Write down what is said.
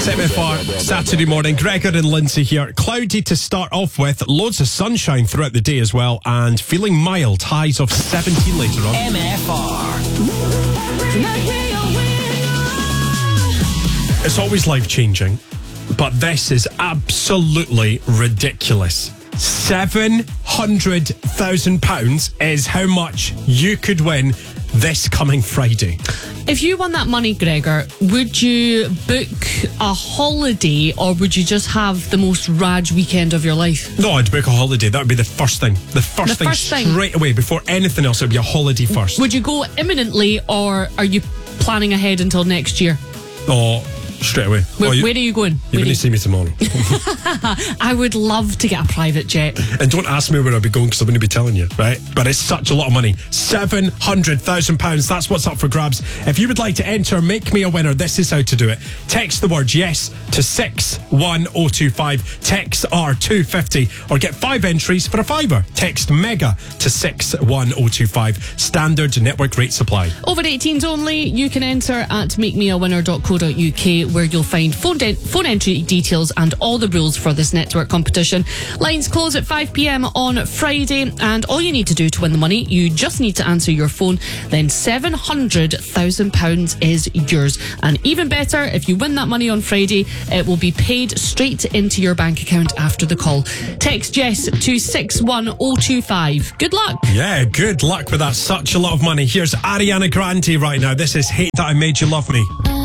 7FR, Saturday morning. Gregor and Lindsay here. Cloudy to start off with. Loads of sunshine throughout the day as well. And feeling mild. Highs of 17 later on. MFR. It's always life-changing. But this is absolutely ridiculous. £700,000 is how much you could win this coming Friday. If you won that money, Gregor, would you book a holiday or would you just have the most raj weekend of your life? No, I'd book a holiday. That would be the first thing. The first thing straight away before anything else. It would be a holiday first. Would you go imminently or are you planning ahead until next year? Oh, straight away. Where are you going? You're going to see me tomorrow. I would love to get a private jet. And don't ask me where I'll be going because I'm going to be telling you, right? But it's such a lot of money. £700,000. That's what's up for grabs. If you would like to enter, make me a winner, this is how to do it. Text the word yes to 61025. Texts are $2.50 or get 5 entries for a £5. Text MEGA to 61025. Standard network rate supply. Over 18s only. You can enter at makemeawinner.co.uk where you'll find phone entry details and all the rules for this network competition. Lines close at 5 p.m. on Friday, and all you need to do to win the money, you just need to answer your phone. Then £700,000 is yours. And even better, if you win that money on Friday, it will be paid straight into your bank account after the call. Text Jess to 61025. Good luck. Yeah, good luck with that. Such a lot of money. Here's Ariana Grande right now. This is Hate That I Made You Love Me.